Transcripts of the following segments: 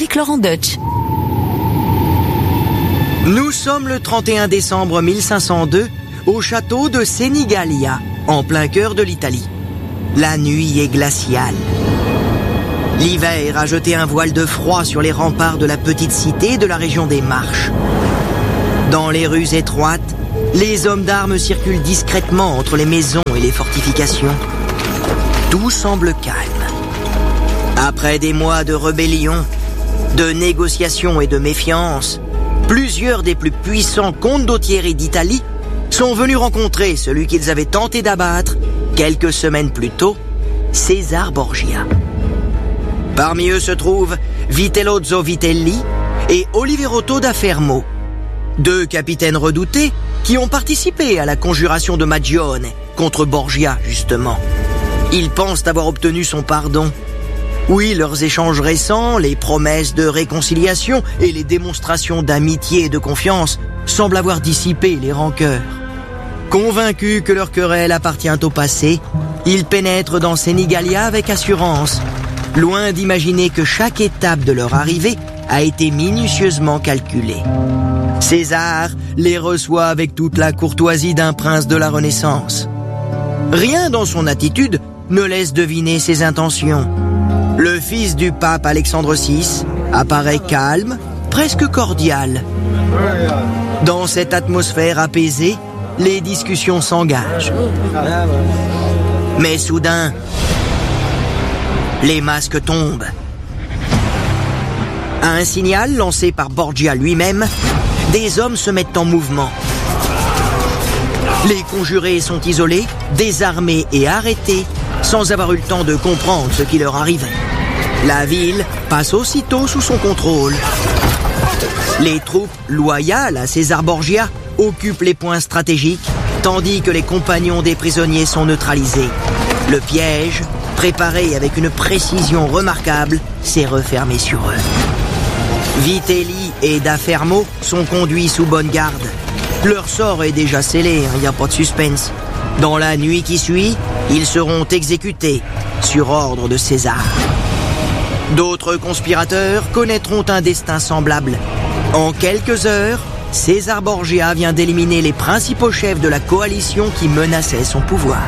avec Laurent Deutsch. Nous sommes le 31 décembre 1502 au château de Senigallia, en plein cœur de l'Italie. La nuit est glaciale. L'hiver a jeté un voile de froid sur les remparts de la petite cité de la région des Marches. Dans les rues étroites, les hommes d'armes circulent discrètement entre les maisons et les fortifications. Tout semble calme. Après des mois de rébellion, de négociations et de méfiance, plusieurs des plus puissants condottieri d'Italie sont venus rencontrer celui qu'ils avaient tenté d'abattre quelques semaines plus tôt, César Borgia. Parmi eux se trouvent Vitellozzo Vitelli et Oliverotto da Fermo, deux capitaines redoutés qui ont participé à la conjuration de Magione contre Borgia, justement. Ils pensent avoir obtenu son pardon. Oui, leurs échanges récents, les promesses de réconciliation et les démonstrations d'amitié et de confiance semblent avoir dissipé les rancœurs. Convaincus que leur querelle appartient au passé, ils pénètrent dans Senigallia avec assurance, loin d'imaginer que chaque étape de leur arrivée a été minutieusement calculée. César les reçoit avec toute la courtoisie d'un prince de la Renaissance. Rien dans son attitude ne laisse deviner ses intentions. Le fils du pape Alexandre VI apparaît calme, presque cordial. Dans cette atmosphère apaisée, les discussions s'engagent. Mais soudain, les masques tombent. À un signal lancé par Borgia lui-même, des hommes se mettent en mouvement. Les conjurés sont isolés, désarmés et arrêtés, sans avoir eu le temps de comprendre ce qui leur arrivait. La ville passe aussitôt sous son contrôle. Les troupes loyales à César Borgia occupent les points stratégiques, tandis que les compagnons des prisonniers sont neutralisés. Le piège, préparé avec une précision remarquable, s'est refermé sur eux. Vitelli et da Fermo sont conduits sous bonne garde. Leur sort est déjà scellé, il n'y a pas de suspense. Dans la nuit qui suit, ils seront exécutés sur ordre de César. D'autres conspirateurs connaîtront un destin semblable. En quelques heures, César Borgia vient d'éliminer les principaux chefs de la coalition qui menaçait son pouvoir.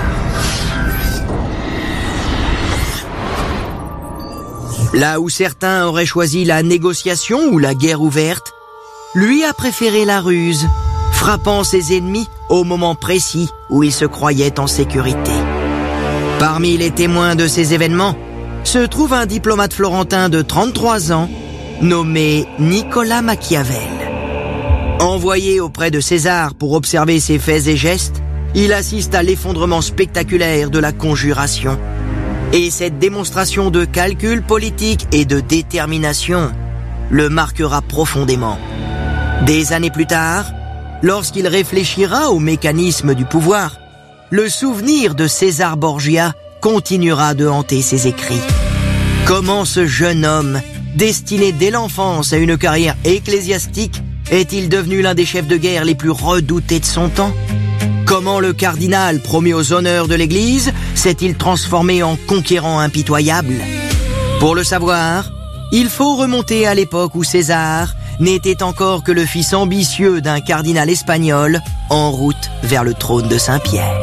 Là où certains auraient choisi la négociation ou la guerre ouverte, lui a préféré la ruse, frappant ses ennemis au moment précis où il se croyait en sécurité. Parmi les témoins de ces événements se trouve un diplomate florentin de 33 ans nommé Nicolas Machiavel. Envoyé auprès de César pour observer ses faits et gestes, il assiste à l'effondrement spectaculaire de la conjuration. Et cette démonstration de calcul politique et de détermination le marquera profondément. Des années plus tard, lorsqu'il réfléchira au mécanisme du pouvoir, le souvenir de César Borgia continuera de hanter ses écrits. Comment ce jeune homme, destiné dès l'enfance à une carrière ecclésiastique, est-il devenu l'un des chefs de guerre les plus redoutés de son temps ? Comment le cardinal, promis aux honneurs de l'Église, s'est-il transformé en conquérant impitoyable ? Pour le savoir, il faut remonter à l'époque où César n'était encore que le fils ambitieux d'un cardinal espagnol en route vers le trône de Saint-Pierre.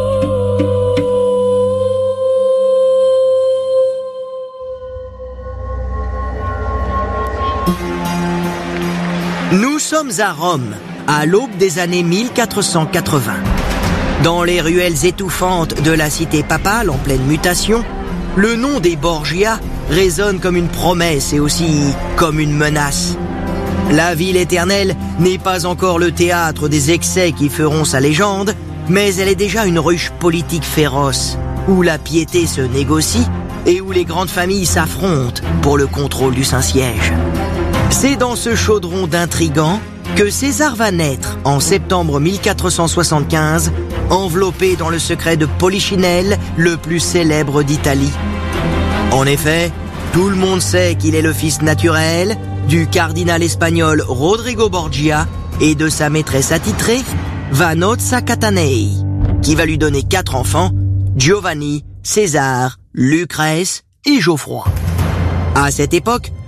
Nous sommes à Rome, à l'aube des années 1480. Dans les ruelles étouffantes de la cité papale en pleine mutation, le nom des Borgia résonne comme une promesse et aussi comme une menace. La ville éternelle n'est pas encore le théâtre des excès qui feront sa légende, mais elle est déjà une ruche politique féroce, où la piété se négocie et où les grandes familles s'affrontent pour le contrôle du Saint-Siège. C'est dans ce chaudron d'intrigants que César va naître en septembre 1475, enveloppé dans le secret de Polichinelle, le plus célèbre d'Italie. En effet, tout le monde sait qu'il est le fils naturel du cardinal espagnol Rodrigo Borgia et de sa maîtresse attitrée, Vanozza Catanei, qui va lui donner 4 enfants, Giovanni, César, Lucrèce et Geoffroy. À cette époque,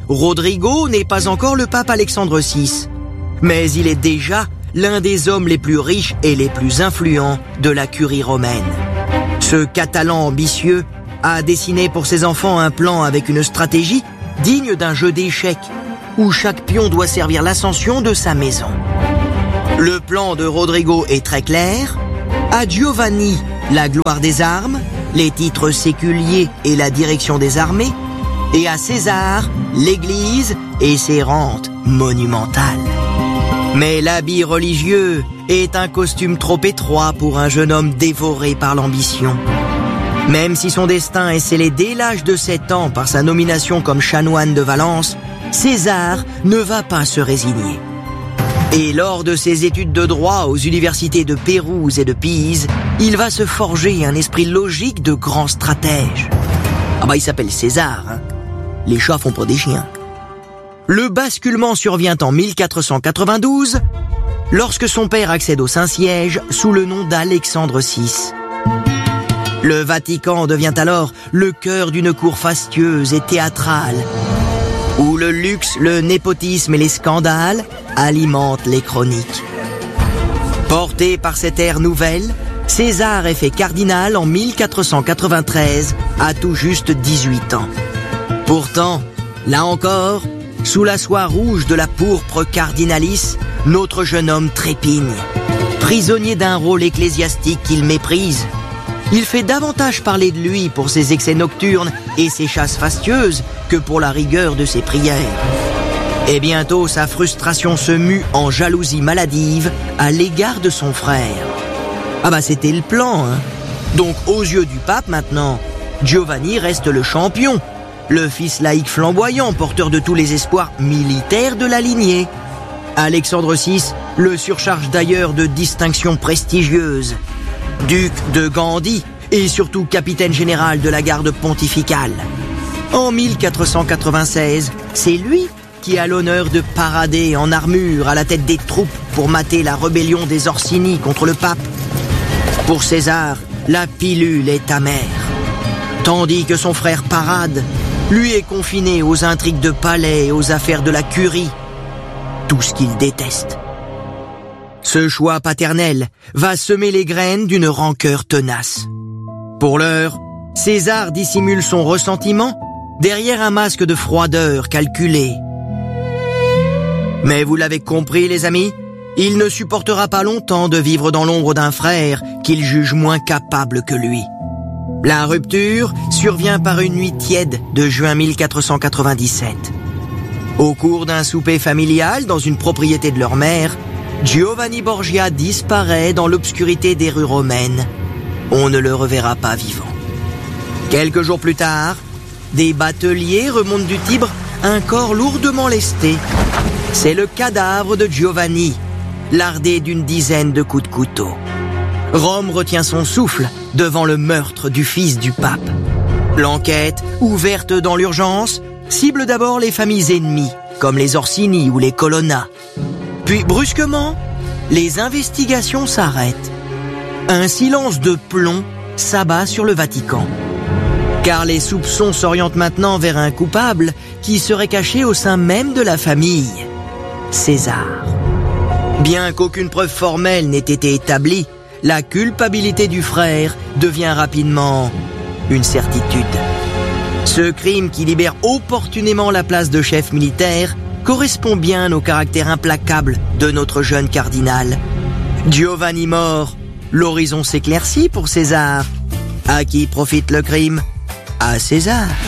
Rodrigo n'est pas encore le pape Alexandre VI, mais il est déjà l'un des hommes les plus riches et les plus influents de la curie romaine. Ce Catalan ambitieux a dessiné pour ses enfants un plan avec une stratégie digne d'un jeu d'échecs, où chaque pion doit servir l'ascension de sa maison. Le plan de Rodrigo est très clair. À Giovanni, la gloire des armes, les titres séculiers et la direction des armées, et à César, l'église et ses rentes monumentales. Mais l'habit religieux est un costume trop étroit pour un jeune homme dévoré par l'ambition. Même si son destin est scellé dès l'âge de 7 ans par sa nomination comme chanoine de Valence, César ne va pas se résigner. Et lors de ses études de droit aux universités de Pérouse et de Pise, il va se forger un esprit logique de grand stratège. Il s'appelle César, hein. Les chats font pas des chiens. Le basculement survient en 1492, lorsque son père accède au Saint-Siège sous le nom d'Alexandre VI. Le Vatican devient alors le cœur d'une cour fastueuse et théâtrale, où le luxe, le népotisme et les scandales alimentent les chroniques. Porté par cette ère nouvelle, César est fait cardinal en 1493, à tout juste 18 ans. Pourtant, là encore, sous la soie rouge de la pourpre cardinalice, notre jeune homme trépigne. Prisonnier d'un rôle ecclésiastique qu'il méprise, il fait davantage parler de lui pour ses excès nocturnes et ses chasses fastueuses que pour la rigueur de ses prières. Et bientôt, sa frustration se mue en jalousie maladive à l'égard de son frère. C'était le plan, hein. Donc, aux yeux du pape maintenant, Giovanni reste le champion, le fils laïque flamboyant, porteur de tous les espoirs militaires de la lignée. Alexandre VI le surcharge d'ailleurs de distinctions prestigieuses. Duc de Gandhi et surtout capitaine général de la garde pontificale. En 1496, c'est lui qui a l'honneur de parader en armure à la tête des troupes pour mater la rébellion des Orsini contre le pape. Pour César, la pilule est amère. Tandis que son frère parade, lui est confiné aux intrigues de palais et aux affaires de la curie. Tout ce qu'il déteste. Ce choix paternel va semer les graines d'une rancœur tenace. Pour l'heure, César dissimule son ressentiment derrière un masque de froideur calculée. Mais vous l'avez compris, les amis, il ne supportera pas longtemps de vivre dans l'ombre d'un frère qu'il juge moins capable que lui. La rupture survient par une nuit tiède de juin 1497. Au cours d'un souper familial dans une propriété de leur mère, Giovanni Borgia disparaît dans l'obscurité des rues romaines. On ne le reverra pas vivant. Quelques jours plus tard, des bateliers remontent du Tibre un corps lourdement lesté. C'est le cadavre de Giovanni, lardé d'une dizaine de coups de couteau. Rome retient son souffle devant le meurtre du fils du pape. L'enquête, ouverte dans l'urgence, cible d'abord les familles ennemies, comme les Orsini ou les Colonna. Puis, brusquement, les investigations s'arrêtent. Un silence de plomb s'abat sur le Vatican. Car les soupçons s'orientent maintenant vers un coupable qui serait caché au sein même de la famille, César. Bien qu'aucune preuve formelle n'ait été établie, la culpabilité du frère devient rapidement une certitude. Ce crime qui libère opportunément la place de chef militaire correspond bien au caractère implacable de notre jeune cardinal. Giovanni mort, l'horizon s'éclaircit pour César. À qui profite le crime ? À César.